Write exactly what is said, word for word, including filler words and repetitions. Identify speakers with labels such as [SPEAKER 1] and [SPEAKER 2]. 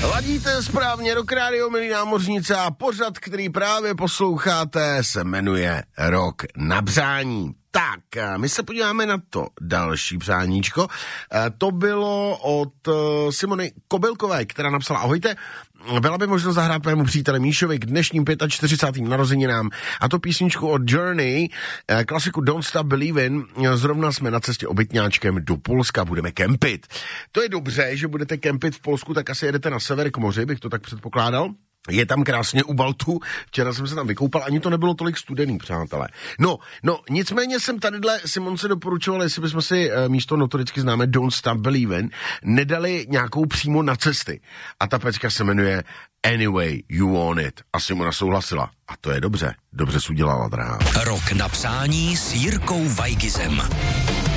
[SPEAKER 1] Ladíte správně Rock Radio, milí námořníci, a pořad, který právě posloucháte, se jmenuje Rok na přání. Tak, my se podíváme na to další přáníčko. To bylo od Simony Kobylkové, která napsala: ahojte, byla by možnost zahrát mému příteli Míšovi k dnešním čtyřicátým pátým narozeninám, a to písničku od Journey, klasiku Don't Stop Believin'. Zrovna jsme na cestě obytňáčkem do Polska, budeme kempit. To je dobře, že budete kempit v Polsku, tak asi jedete na sever k moři, bych to tak předpokládal. Je tam krásně u Baltu, včera jsem se tam vykoupal, ani to nebylo tolik studený, přátelé. No, no, nicméně jsem tadyhle Simonce doporučoval, jestli bychom si místo notoricky známe Don't Stop Believin' nedali nějakou přímo na cesty. A ta pecka se jmenuje Anyway You Want It. A Simona souhlasila. A to je dobře. Dobře jsi udělala, drahá.
[SPEAKER 2] Rok na přání s Jirkou Weigizem.